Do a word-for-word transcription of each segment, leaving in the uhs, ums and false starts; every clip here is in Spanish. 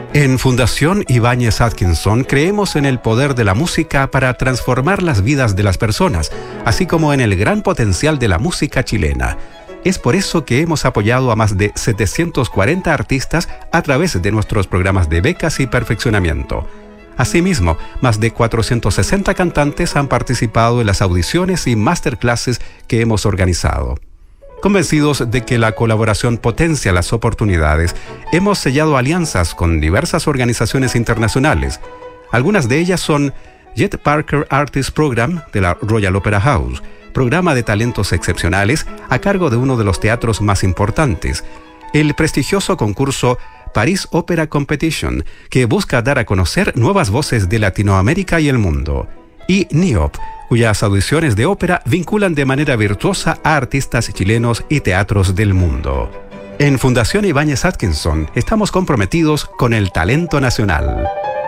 En Fundación Ibáñez Atkinson creemos en el poder de la música para transformar las vidas de las personas, así como en el gran potencial de la música chilena. Es por eso que hemos apoyado a más de setecientos cuarenta artistas a través de nuestros programas de becas y perfeccionamiento. Asimismo, más de cuatrocientos sesenta cantantes han participado en las audiciones y masterclasses que hemos organizado. Convencidos de que la colaboración potencia las oportunidades, hemos sellado alianzas con diversas organizaciones internacionales. Algunas de ellas son Jet Parker Artist Program de la Royal Opera House, programa de talentos excepcionales a cargo de uno de los teatros más importantes, el prestigioso concurso Paris Opera Competition, que busca dar a conocer nuevas voces de Latinoamérica y el mundo, y N I O P, cuyas audiciones de ópera vinculan de manera virtuosa a artistas chilenos y teatros del mundo. En Fundación Ibáñez Atkinson estamos comprometidos con el talento nacional.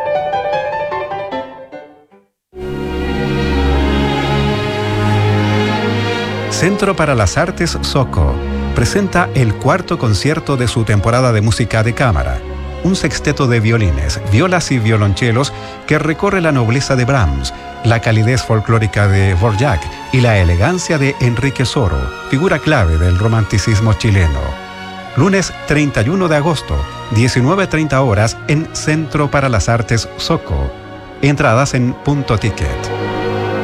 Centro para las Artes SOCO presenta el cuarto concierto de su temporada de música de cámara, un sexteto de violines, violas y violonchelos que recorre la nobleza de Brahms, la calidez folclórica de Dvorak y la elegancia de Enrique Soro, figura clave del romanticismo chileno. Lunes treinta y uno de agosto, diecinueve treinta horas en Centro para las Artes SOCO. Entradas en Punto Ticket.